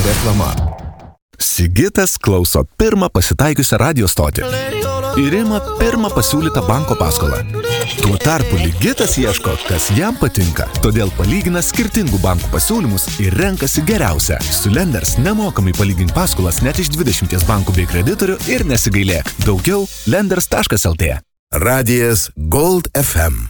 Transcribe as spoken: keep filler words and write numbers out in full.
Reklama. Sigitas klauso pirmą pasitaikiusią radio stotį ir ima pirmą pasiūlytą banko paskolą. Tuo tarpu Ligitas ieško, kas jam patinka, todėl palygina skirtingų bankų pasiūlymus ir renkasi geriausią. Su Lenders nemokamai palygink paskolas net iš dvidešimties bankų bei kreditorių ir nesigailėk. Daugiau lenders taškas el tė. Radijas Gold ef em.